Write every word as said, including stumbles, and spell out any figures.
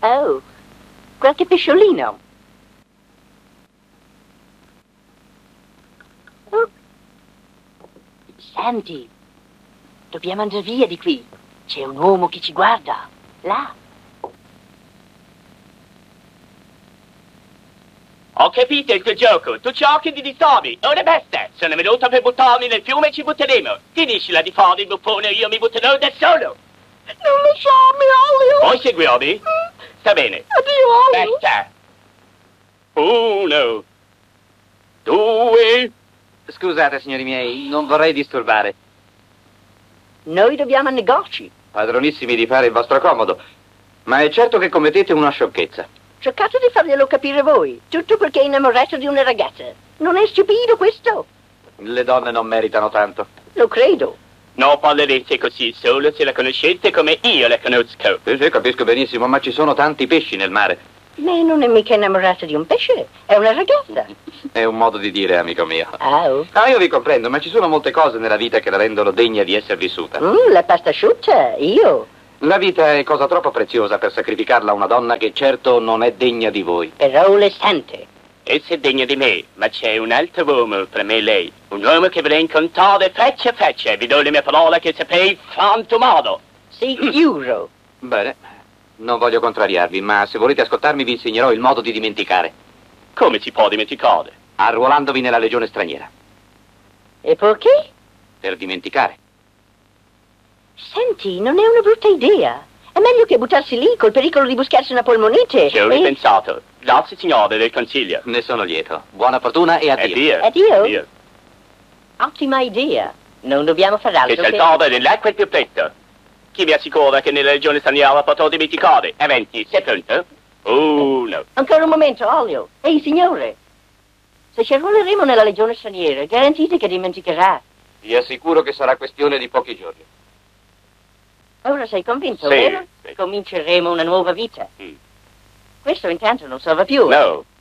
Oh, qualche pesciolino. Oh. Senti, dobbiamo andare via di qui. C'è un uomo che ci guarda, là. Ho capito il tuo gioco, tu giochi di disturbi, ora basta, sono venuto per buttarmi nel fiume e ci butteremo. Finiscila di fare il buffone, io mi butterò da solo. Non lasciarmi, Olio. Vuoi seguirmi? Mm. Sta bene. Addio, Olio. Basta. Uno. Due. Scusate, signori miei, non vorrei disturbare. Noi dobbiamo a negozi. Padronissimi di fare il vostro comodo, ma è certo che commettete una sciocchezza. Cercate di farglielo capire voi, tutto perché è innamorato di una ragazza. Non è stupido questo? Le donne non meritano tanto. Lo credo. Non parlerete così solo se la conoscete come io la conosco. Sì, sì, capisco benissimo, ma ci sono tanti pesci nel mare. Lei non è mica innamorata di un pesce, è una ragazza. È un modo di dire, amico mio. Oh. Ah, io vi comprendo, ma ci sono molte cose nella vita che la rendono degna di essere vissuta. Mm, la pasta asciutta, io. La vita è cosa troppo preziosa per sacrificarla a una donna che certo non è degna di voi. Però le sente. Essa è degna di me, ma c'è un altro uomo per me e lei. Un uomo che vorrei incontrare faccia a faccia. Vi do le mie parole che sapei frantumato. Sicuro. Bene, non voglio contrariarvi, ma se volete ascoltarmi vi insegnerò il modo di dimenticare. Come si può dimenticare? Arruolandovi nella legione straniera. E perché? Per dimenticare. Senti, non è una brutta idea. È meglio che buttarsi lì col pericolo di buscarsi una polmonite. Ci ho e... ripensato. Grazie, signore, del consiglio. Ne sono lieto. Buona fortuna e addio. Addio. Addio. Addio. Ottima idea. Non dobbiamo far altro Che che... saltare nell'acqua il più presto. Chi vi assicura che nella regione straniera potrò dimenticare? Eventi, sei pronto? Uno. Ancora un momento, Olio. Ehi, signore. Se ci arruoleremo nella legione straniera, garantite che dimenticherà. Vi assicuro che sarà questione di pochi giorni. Ora sei convinto, Sì, vero? sì. Cominceremo una nuova vita. Mm. Questo intanto non salva più. No.